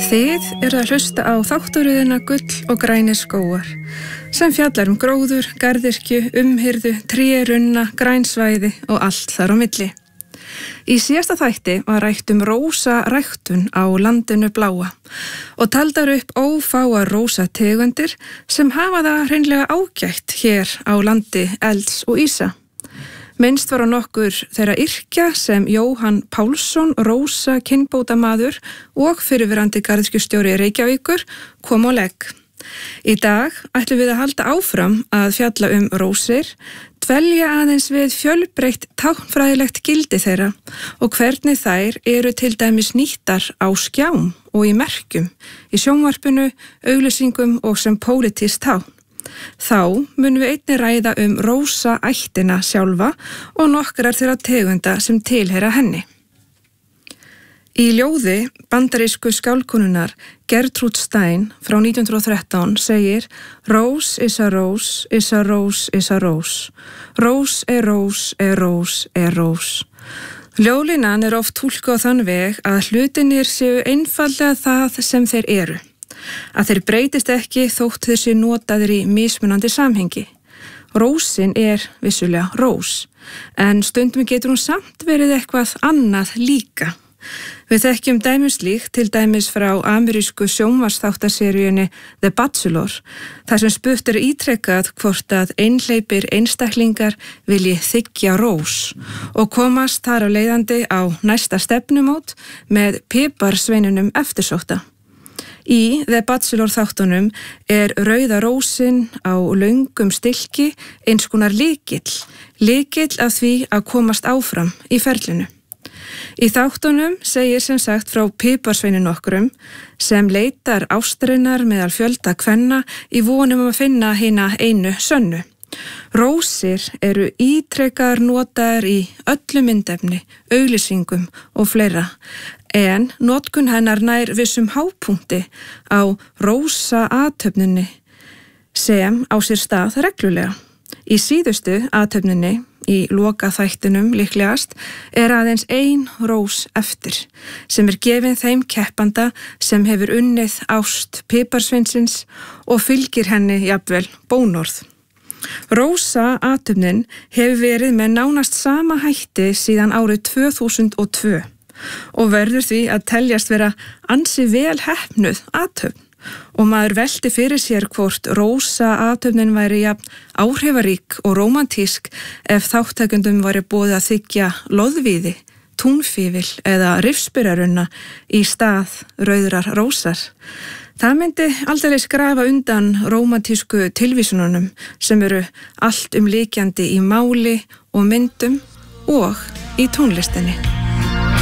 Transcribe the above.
Þið eru að hlusta á þáttaröðina Gull og grænir skógar sem fjallar gróður, garðyrkju, umhirðu, trérunna, grænsvæði og allt þar á milli. Í síðasta þætti var rætt rósaræktun á landinu bláa og taldar upp ófáar rósategundir sem hafa það hreinlega ágætt hér á landi elds og ísa. Minnst var á nokkur þeirra yrkja sem Jóhann Pálsson, rósa kynbótamaður og fyrrverandi garðyrkjustjóri Reykjavíkur kom á legg. Í dag ætlum við að halda áfram að fjalla rósir, dvelja aðeins við fjölbreytt táknfræðilegt gildi þeirra og hvernig þær eru til dæmis nýttar á skjám og í merkjum, í sjónvarpinu, auglýsingum og sem pólitískt tákn. Þá munum við einnig ræða rósaættina sjálfa og nokkrar þeirra tegunda sem tilheyra henni. Í ljóði bandarísku skálkonunnar Gertrude Stein frá 1913 segir Rose is a rose, is a rose, is a rose. Rose er rose, er rose, er rose. Ljóðlínan oft túlkuð á þann veg að hlutinir séu einfaldlega það sem þeir eru. Að þeir breytist ekki þótt þeir séu notaðir í mismunandi samhengi. Rósin vissulega rós, en stundum getur hún samt verið eitthvað annað líka. Við þekkjum dæmislíkt til dæmis frá amerísku sjónvarpsþáttaseríunni The Bachelor, þar sem spurt ítrekkað hvort að einhleypir einstaklingar vilji þiggja rós og komast þar á leiðandi á næsta stefnumót með piparsveinunum eftirsótta. Í The Bachelor þáttunum rauða rósin á löngum stilki eins konar lykill að því að komast áfram í ferlinu. Í þáttunum segir sem sagt frá piparsveinu nokkrum sem leitar ástarinnar meðal fjölda kvenna í vonum að finna hina einu sönnu. Rósir eru ítrekkaðar notaðar í öllu myndefni, auglýsingum og fleira, en notkun hennar nær vissum hápunkti á rósaathöfninni sem á sér stað reglulega. Í síðustu athöfninni, í loka þættinum líklegast, aðeins ein rós eftir, sem gefin þeim keppanda sem hefur unnið ást piparsveinsins og fylgir henni jafnvel bónorð. Rósaathöfnin hefur verið með nánast sama hætti síðan árið 2002 og verður því að teljast vera ansi vel heppnuð athöfn. Og maður velti fyrir sér hvort rósaathöfnin væri jafn áhrifarík og rómantísk ef þáttakendum væri boðið að þiggja loðvíði, túnfífil eða rifsbyrjarunna í stað rauðrar rósar. Það myndi aldrei skrafa undan rómantísku tilvísununum sem allt líkjandi í máli og myndum og í tónlistinni.